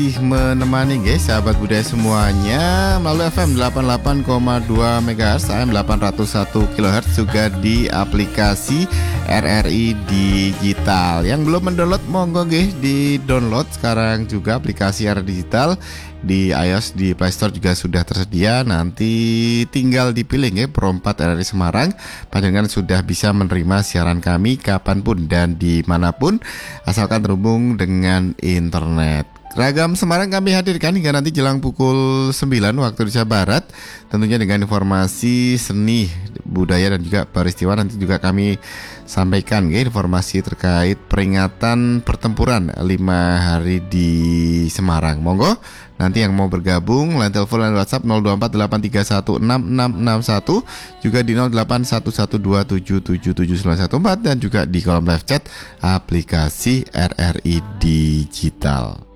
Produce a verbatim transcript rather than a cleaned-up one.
Menemani guys, sahabat budaya semuanya melalui F M delapan puluh delapan koma dua megahertz, A M delapan ratus satu kilohertz, juga di aplikasi R R I Digital. Yang belum mendownload monggo guys di download sekarang juga aplikasi R R I Digital. Di iOS, di Play Store juga sudah tersedia. Nanti tinggal dipilih ya Pro empat R R I Semarang. Panjenengan sudah bisa menerima siaran kami kapanpun dan dimanapun, asalkan terhubung dengan internet. Ragam Semarang kami hadirkan hingga nanti jelang pukul sembilan waktu Indonesia Barat. Tentunya dengan informasi seni, budaya dan juga peristiwa. Nanti juga kami sampaikan ya, informasi terkait peringatan pertempuran lima hari di Semarang. Monggo nanti yang mau bergabung, line telepon dan WhatsApp nol dua empat delapan tiga satu enam enam enam satu, juga di nol delapan satu satu dua tujuh tujuh tujuh sembilan satu empat, dan juga di kolom live chat aplikasi R R I Digital.